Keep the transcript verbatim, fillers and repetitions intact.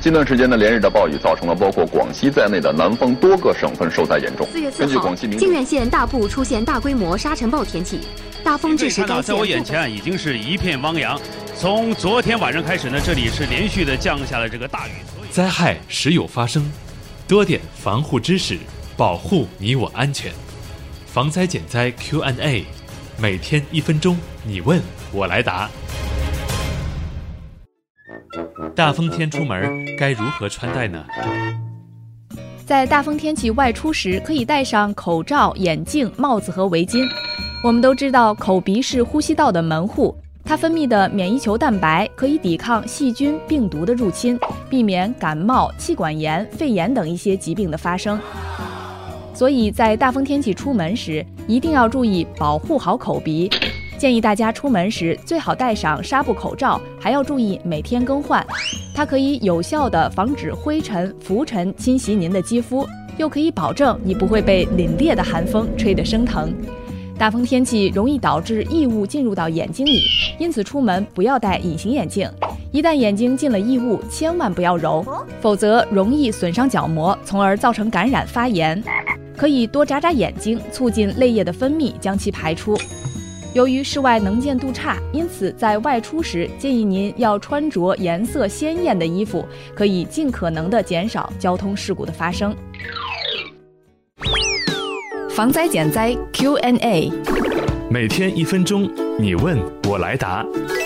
近段时间呢，连日的暴雨造成了包括广西在内的南方多个省份受灾严重。 四月四号，靖远县大部出现大规模沙尘暴天气，大风致使该县。 在我眼前已经是一片汪洋。从昨天晚上开始呢，这里是连续的降下了这个大雨。 灾害时有发生，多点防护知识，保护你我安全。防灾减灾 Q and A， 每天一分钟，你问我来答。大风天出门该如何穿戴呢？ 在大风天气外出时，可以戴上口罩、眼镜、帽子和围巾。我们都知道，口鼻是呼吸道的门户，它分泌的免疫球蛋白可以抵抗细菌、病毒的入侵，避免感冒、气管炎、肺炎等一些疾病的发生。所以在大风天气出门时，一定要注意保护好口鼻。建议大家出门时最好戴上纱布口罩，还要注意每天更换。它可以有效地防止灰尘、浮尘侵袭您的肌肤，又可以保证你不会被凛冽的寒风吹得生疼。大风天气容易导致异物进入到眼睛里，因此出门不要戴隐形眼镜。一旦眼睛进了异物，千万不要揉，否则容易损伤角膜，从而造成感染发炎。可以多眨眨眼睛，促进泪液的分泌，将其排出。由于室外能见度差，因此在外出时建议您要穿着颜色鲜艳的衣服，可以尽可能的减少交通事故的发生。防灾减灾 Q and A， 每天一分钟，你问我来答。